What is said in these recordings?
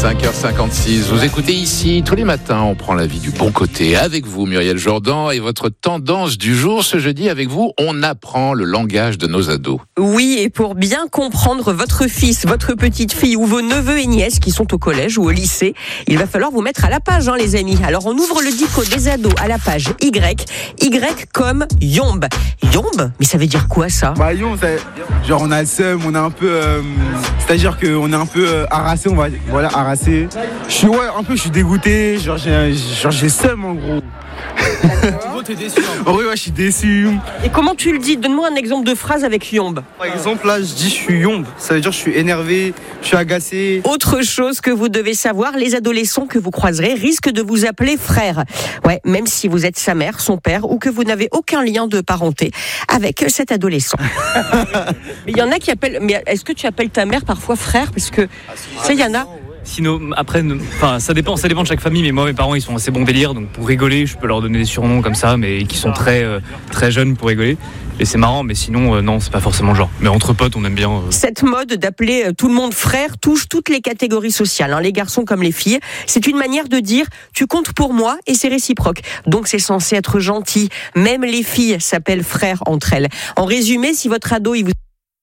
5h56, vous écoutez ici, tous les matins, on prend la vie du bon côté. Avec vous, Muriel Jourdan, et votre tendance du jour, ce jeudi, avec vous, on apprend le langage de nos ados. Oui, et pour bien comprendre votre fils, votre petite fille ou vos neveux et nièces qui sont au collège ou au lycée, il va falloir vous mettre à la page, les amis. Alors, on ouvre le dico des ados à la page Y. Y comme yombe. Yombe? Mais ça veut dire quoi, ça? Yombe, genre on a le seum, on est un peu... c'est-à-dire qu'on est un peu harassé, on va... Voilà, harassé. Je suis dégoûté, genre j'ai seum en gros. En gros, t'es déçu. Oui, je suis déçu. Et comment tu le dis? Donne-moi un exemple de phrase avec yombe. Par exemple, là, je dis je suis yombe. Ça veut dire je suis énervé, je suis agacé. Autre chose que vous devez savoir, les adolescents que vous croiserez risquent de vous appeler frère. Ouais, même si vous êtes sa mère, son père, ou que vous n'avez aucun lien de parenté avec cet adolescent. Mais il y en a qui appellent... Mais est-ce que tu appelles ta mère parfois frère? Parce que, il y en a... Sinon, après, ça dépend de chaque famille, mais moi, mes parents, ils sont assez bons délire, donc pour rigoler, je peux leur donner des surnoms comme ça, mais qui sont très jeunes pour rigoler. Et c'est marrant, mais sinon, non, c'est pas forcément le genre. Mais entre potes, on aime bien. Cette mode d'appeler tout le monde frère touche toutes les catégories sociales, les garçons comme les filles. C'est une manière de dire tu comptes pour moi et c'est réciproque. Donc c'est censé être gentil. Même les filles s'appellent frères entre elles. En résumé, si votre ado, il vous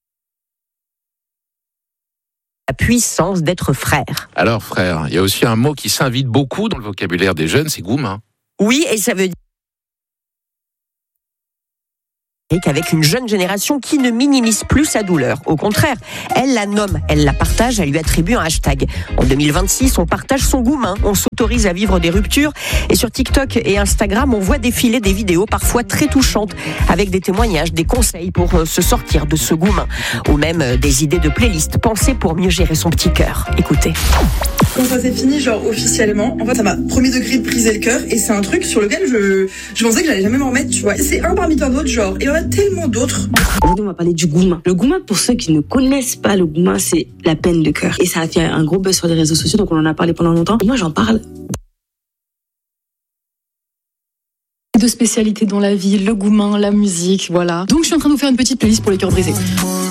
la puissance d'être frère. Alors frère, il y a aussi un mot qui s'invite beaucoup dans le vocabulaire des jeunes, c'est goumin. Oui, et ça veut dire qu'avec une jeune génération qui ne minimise plus sa douleur. Au contraire, elle la nomme, elle la partage, elle lui attribue un hashtag. En 2026, on partage son goumin, on s'autorise à vivre des ruptures. Et sur TikTok et Instagram, on voit défiler des vidéos parfois très touchantes, avec des témoignages, des conseils pour se sortir de ce goumin. Ou même des idées de playlists pensées pour mieux gérer son petit cœur. Écoutez. Quand ça s'est fini, officiellement, en fait, ça m'a premier degré de briser le cœur, et c'est un truc sur lequel je pensais que j'allais jamais m'en remettre, tu vois. C'est un parmi tant d'autres, et il y en a tellement d'autres. Aujourd'hui, on va parler du goumin. Le goumin, pour ceux qui ne connaissent pas le goumin, c'est la peine de cœur. Et ça a fait un gros buzz sur les réseaux sociaux, donc on en a parlé pendant longtemps. Et moi, j'en parle. De spécialités dans la vie, le goumin, la musique, voilà. Donc je suis en train de vous faire une petite playlist pour les cœurs brisés.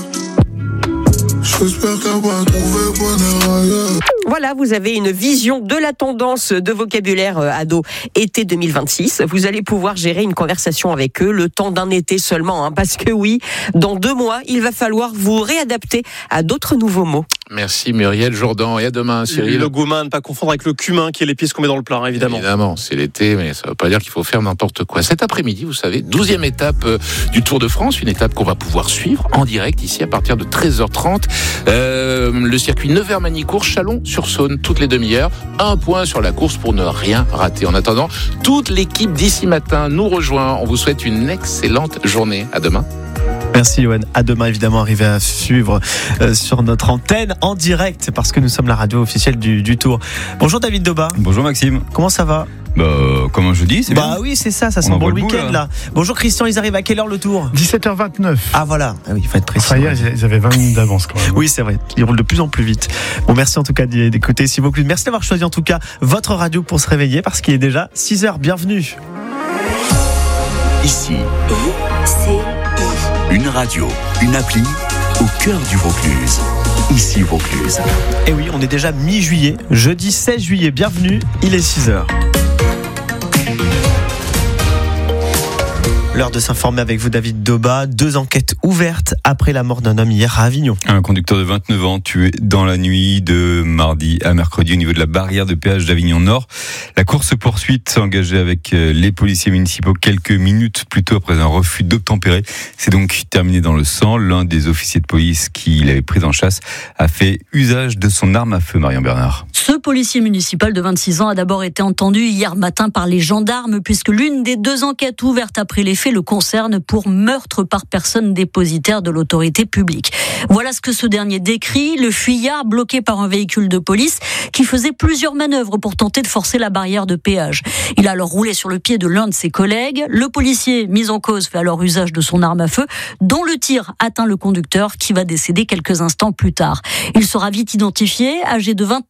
Voilà, vous avez une vision de la tendance de vocabulaire ado été 2026. Vous allez pouvoir gérer une conversation avec eux le temps d'un été seulement, parce que oui, dans 2 mois, il va falloir vous réadapter à d'autres nouveaux mots. Merci Muriel Jourdan, et à demain Cyril. Le goumin, ne pas confondre avec le cumin qui est l'épice qu'on met dans le plat, évidemment. Évidemment, c'est l'été, mais ça ne veut pas dire qu'il faut faire n'importe quoi. Cet après-midi, vous savez, 12e étape du Tour de France, une étape qu'on va pouvoir suivre en direct ici à partir de 13h30. Le circuit Nevers-Manicourt, Chalon-sur-Saône, toutes les demi-heures. 1 point sur la course pour ne rien rater. En attendant, toute l'équipe d'ici matin nous rejoint. On vous souhaite une excellente journée. À demain. Merci Yoann, à demain évidemment, arrivé à suivre sur notre antenne en direct parce que nous sommes la radio officielle du Tour. Bonjour David Doba. Bonjour Maxime. Comment ça va? Comme un jeudi, c'est bien. Oui, c'est ça sent bon le week-end là. Bonjour Christian, ils arrivent à quelle heure le Tour? 17h29. Ah voilà, oui, il faut être précis. Enfin, hier, ils avaient 20 minutes d'avance quand même. Oui, c'est vrai, ils roulent de plus en plus vite. Bon, merci en tout cas d'écouter s'il vous plaît. Merci d'avoir choisi en tout cas votre radio pour se réveiller parce qu'il est déjà 6h, bienvenue. Ici, une radio, une appli au cœur du Vaucluse. Ici Vaucluse. Et oui, on est déjà mi-juillet, jeudi 16 juillet, bienvenue, il est 6h. L'heure de s'informer avec vous David Doba. 2 enquêtes ouvertes après la mort d'un homme hier à Avignon. Un conducteur de 29 ans tué dans la nuit de mardi à mercredi au niveau de la barrière de péage d'Avignon Nord. La course-poursuite s'est engagée avec les policiers municipaux quelques minutes plus tôt après un refus d'obtempérer. C'est donc terminé dans le sang. L'un des officiers de police qui l'avait pris en chasse a fait usage de son arme à feu, Marion Bernard. Ce policier municipal de 26 ans a d'abord été entendu hier matin par les gendarmes puisque l'une des 2 enquêtes ouvertes après les faits le concerne pour meurtre par personne dépositaire de l'autorité publique. Voilà ce que ce dernier décrit, le fuyard bloqué par un véhicule de police qui faisait plusieurs manœuvres pour tenter de forcer la barrière de péage. Il a alors roulé sur le pied de l'un de ses collègues. Le policier mis en cause fait alors usage de son arme à feu, dont le tir atteint le conducteur qui va décéder quelques instants plus tard. Il sera vite identifié, âgé de 29 ans, il est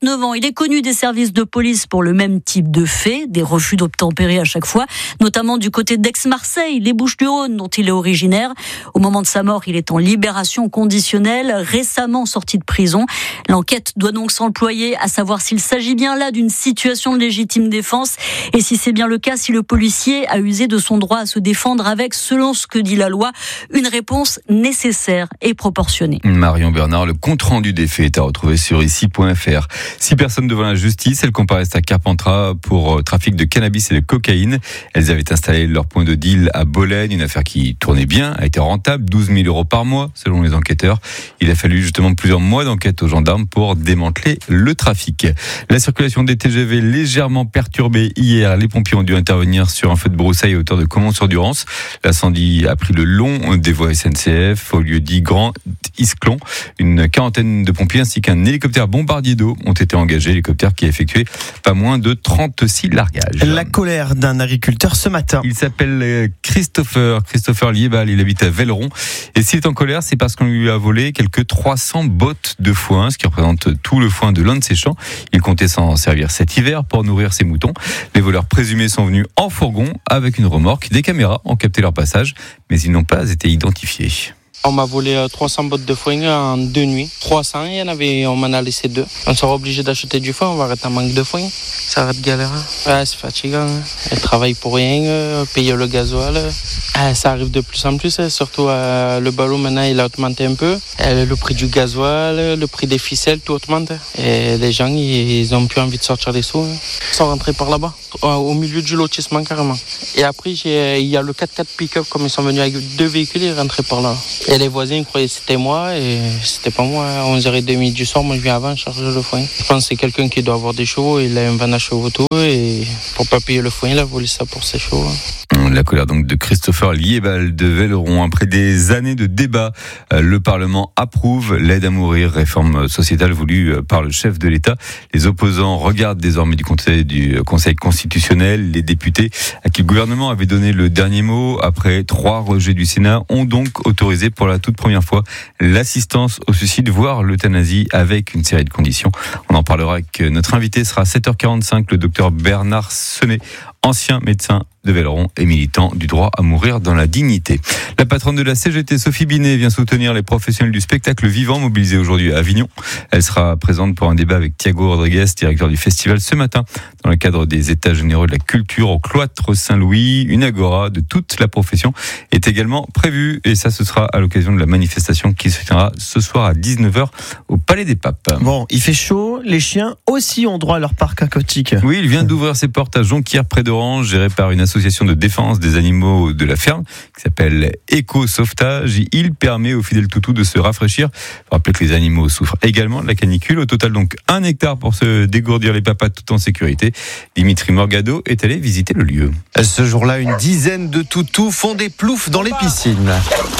des connus des services de police pour le même type de fait, des refus d'obtempérer à chaque fois, notamment du côté d'Aix-Marseille, les Bouches-du-Rhône dont il est originaire. Au moment de sa mort, il est en libération conditionnelle, récemment sorti de prison. L'enquête doit donc s'employer à savoir s'il s'agit bien là d'une situation de légitime défense et si c'est bien le cas, si le policier a usé de son droit à se défendre avec, selon ce que dit la loi, une réponse nécessaire et proportionnée. Marion Bernard, le compte-rendu des faits est à retrouver sur ici.fr. 6 personnes devant la justice, elles comparaissent à Carpentras pour trafic de cannabis et de cocaïne. Elles avaient installé leur point de deal à Bologne, une affaire qui tournait bien, a été rentable, 12 000 € par mois selon les enquêteurs. Il a fallu justement plusieurs mois d'enquête aux gendarmes pour démanteler le trafic. La circulation des TGV légèrement perturbée hier. Les pompiers ont dû intervenir sur un feu de broussailles à hauteur de Caumont-sur-Durance. L'incendie a pris le long des voies SNCF au lieu dit Grand Isclon. Une quarantaine de pompiers ainsi qu'un hélicoptère bombardier d'eau ont été engagés. Hélicoptère qui a effectué pas moins de 36 largages. La colère d'un agriculteur ce matin. Il s'appelle Christopher Liebal. Il habite à Velleron. Et s'il est en colère, c'est parce qu'on lui a volé quelques 300 bottes de foin, ce qui représente tout le foin de l'un de ses champs. Il comptait s'en servir cet hiver pour nourrir ses moutons. Les voleurs présumés sont venus en fourgon avec une remorque. Des caméras ont capté leur passage, mais ils n'ont pas été identifiés. On m'a volé 300 bottes de foin en 2 nuits. 300, on m'en a laissé 2. On sera obligé d'acheter du foin, on va arrêter un manque de foin. Ça va être galère. Ouais, c'est fatigant. Elle travaille pour rien, payer le gasoil. Ça arrive de plus en plus, surtout le ballot maintenant il a augmenté un peu. Le prix du gasoil, le prix des ficelles, tout augmente. Et les gens, ils ont plus envie de sortir les sous. Ils sont rentrés par là-bas, au milieu du lotissement carrément. Et après, il y a le 4x4 pick-up, comme ils sont venus avec 2 véhicules, ils sont rentrés par là. Et les voisins ils croyaient que c'était moi et c'était pas moi. À 11h30 du soir, moi je viens avant charger le foin. Je pense que c'est quelqu'un qui doit avoir des chevaux, il a un van à chevaux tout et pour pas payer le foin, il a volé ça pour ses chevaux. La colère donc de Christopher Liebal de Velleron. Après des années de débats, le Parlement approuve l'aide à mourir, réforme sociétale voulue par le chef de l'État. Les opposants regardent désormais du Conseil constitutionnel. Les députés à qui le gouvernement avait donné le dernier mot après 3 rejets du Sénat ont donc autorisé pour la toute première fois l'assistance au suicide, voire l'euthanasie avec une série de conditions. On en parlera avec notre invité, sera à 7h45, le docteur Bernard Senet, ancien médecin de Velleron et militant du droit à mourir dans la dignité. La patronne de la CGT, Sophie Binet, vient soutenir les professionnels du spectacle vivant mobilisés aujourd'hui à Avignon. Elle sera présente pour un débat avec Thiago Rodriguez, directeur du festival, ce matin, dans le cadre des États généraux de la culture au cloître Saint-Louis. Une agora de toute la profession est également prévue et ça, ce sera à l'occasion de la manifestation qui se tiendra ce soir à 19h au Palais des Papes. Bon, il fait chaud, les chiens aussi ont droit à leur parc aquatique. Oui, il vient d'ouvrir ses portes à Jonquière, près d'Orange, géré par une association de défense des animaux de la ferme qui s'appelle Éco-Sauvetage. Il permet aux fidèles toutous de se rafraîchir. Il faut rappeler que les animaux souffrent également de la canicule. Au total, donc, 1 hectare pour se dégourdir les papates tout en sécurité. Dimitri Morgado est allé visiter le lieu. Ce jour-là, une dizaine de toutous font des ploufs dans les piscines.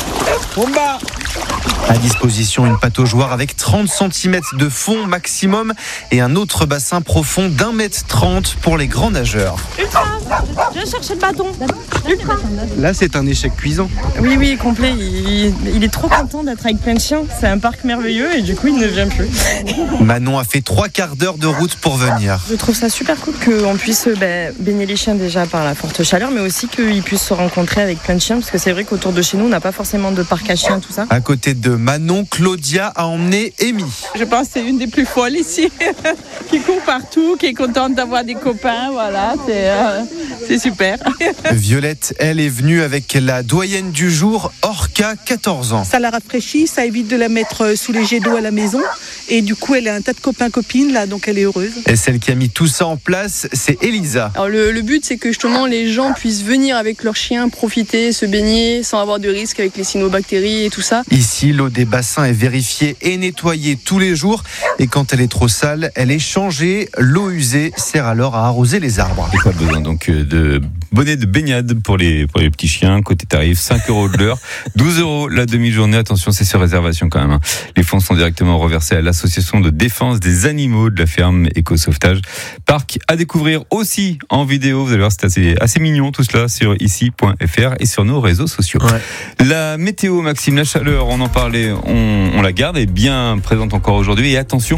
À disposition, une pataugeoire avec 30 cm de fond maximum et un autre bassin profond d'1,30 m pour les grands nageurs. Je cherche le bâton. Là, c'est un échec cuisant. Oui, complet. Il est trop content d'être avec plein de chiens. C'est un parc merveilleux et du coup, il ne vient plus. Manon a fait 3/4 d'heure de route pour venir. Je trouve ça super cool qu'on puisse baigner les chiens déjà par la forte chaleur, mais aussi qu'ils puissent se rencontrer avec plein de chiens, parce que c'est vrai qu'autour de chez nous, on n'a pas forcément de parc à chiens, tout ça. À côté de Manon, Claudia a emmené Amy. Je pense que c'est une des plus folles ici, qui court partout, qui est contente d'avoir des copains, voilà, c'est super. Violette, elle est venue avec la doyenne du jour, Orca, 14 ans. Ça la rafraîchit, ça évite de la mettre sous les jets d'eau à la maison, et du coup elle a un tas de copains-copines là, donc elle est heureuse. Et celle qui a mis tout ça en place, c'est Elisa. Alors le but c'est que justement les gens puissent venir avec leurs chiens, profiter, se baigner sans avoir de risque avec les cyanobactéries et tout ça. Ici, l'eau des bassins est vérifiée et nettoyée tous les jours, et quand elle est trop sale, elle est changée. L'eau usée sert alors à arroser les arbres. Et pas besoin donc de bonnet de baignade pour les petits chiens. Côté tarif, 5 € de l'heure, 12 € la demi-journée. Attention, c'est sur réservation quand même. Les fonds sont directement reversés à l'association de défense des animaux de la ferme Éco-Sauvetage. Parc à découvrir aussi en vidéo. Vous allez voir, c'est assez mignon tout cela sur ici.fr et sur nos réseaux sociaux. Ouais. La météo, Maxime, la chaleur, on en parlait, on la garde, elle est bien présente encore aujourd'hui. Et attention,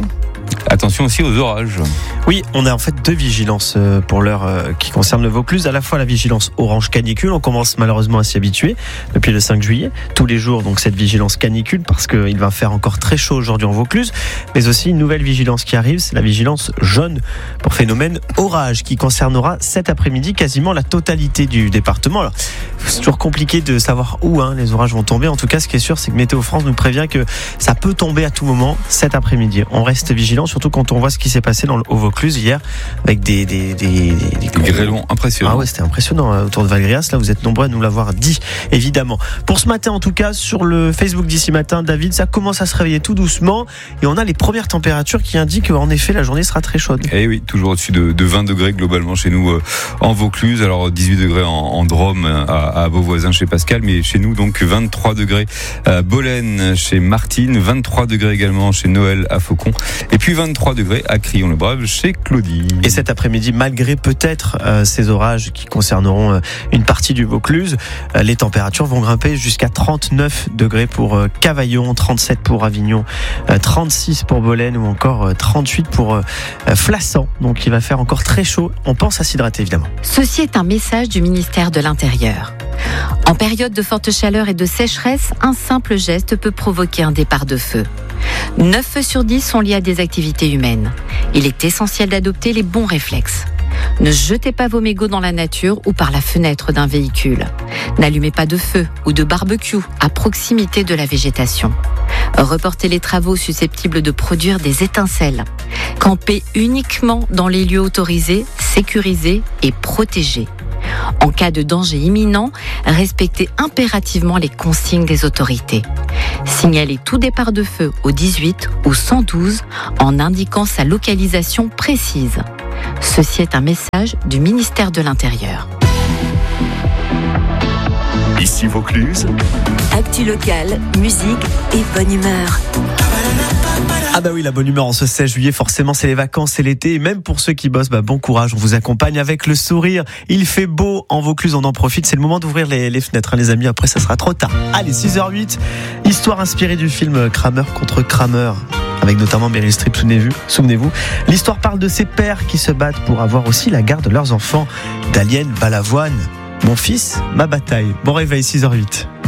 Attention aussi aux orages. Oui, on a en fait 2 vigilances pour l'heure qui concernent le Vaucluse. À la fois la vigilance orange canicule, on commence malheureusement à s'y habituer depuis le 5 juillet. Tous les jours, donc cette vigilance canicule parce qu'il va faire encore très chaud aujourd'hui en Vaucluse. Mais aussi une nouvelle vigilance qui arrive, c'est la vigilance jaune pour phénomène orage qui concernera cet après-midi quasiment la totalité du département. Alors, c'est toujours compliqué de savoir où les orages vont tomber. En tout cas, ce qui est sûr, c'est que Météo France nous prévient que ça peut tomber à tout moment cet après-midi. On reste vigilant, surtout quand on voit ce qui s'est passé au Vaucluse hier avec des grêlons impressionnants. Ah ouais, c'était impressionnant autour de Valgrias. Là, vous êtes nombreux à nous l'avoir dit, évidemment. Pour ce matin, en tout cas, sur le Facebook d'ici matin, David, ça commence à se réveiller tout doucement et on a les premières températures qui indiquent qu'en effet, la journée sera très chaude. Et oui, toujours au-dessus de 20 degrés globalement chez nous en Vaucluse. Alors 18 degrés en Drôme à Beauvoisin chez Pascal, mais chez nous donc 23 degrés à Bolène chez Martine, 23 degrés également chez Noël à Faucon et puis 23 degrés à Crillon-le-Brave chez Claudie. Et cet après-midi, malgré peut-être ces orages qui concerneront une partie du Vaucluse, les températures vont grimper jusqu'à 39 degrés pour Cavaillon, 37 pour Avignon, 36 pour Bolène ou encore 38 pour Flassan. Donc il va faire encore très chaud. On pense à s'hydrater évidemment. Ceci est un message du ministère de l'Intérieur. En période de forte chaleur et de sécheresse, un simple geste peut provoquer un départ de feu. 9 feux sur 10 sont liés à des activités humaines. Il est essentiel d'adopter les bons réflexes. Ne jetez pas vos mégots dans la nature ou par la fenêtre d'un véhicule. N'allumez pas de feu ou de barbecue à proximité de la végétation. Reportez les travaux susceptibles de produire des étincelles. Campez uniquement dans les lieux autorisés, sécurisés et protégés. En cas de danger imminent, respectez impérativement les consignes des autorités. Signalez tout départ de feu au 18 ou 112 en indiquant sa localisation précise. Ceci est un message du ministère de l'Intérieur. Ici Vaucluse. Actu locale, musique et bonne humeur. Ah bah oui, la bonne humeur en ce 16 juillet, forcément c'est les vacances, c'est l'été, et même pour ceux qui bossent, bon courage, on vous accompagne avec le sourire. Il fait beau en Vaucluse, on en profite, c'est le moment d'ouvrir les fenêtres, les amis, après ça sera trop tard. Allez, 6h08, histoire inspirée du film Kramer contre Kramer, avec notamment Meryl Streep, souvenez-vous. L'histoire parle de ces pères qui se battent pour avoir aussi la garde de leurs enfants. D'Aliène Balavoine, mon fils, ma bataille. Bon réveil, 6h08.